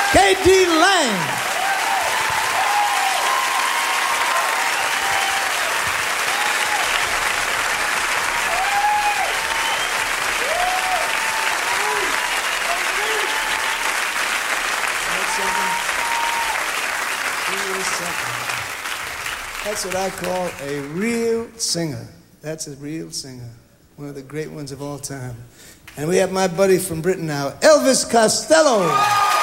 K.D. Lang. That's what I call a real singer. That's a real singer. One of the great ones of all time. And we have my buddy from Britain now, Elvis Costello.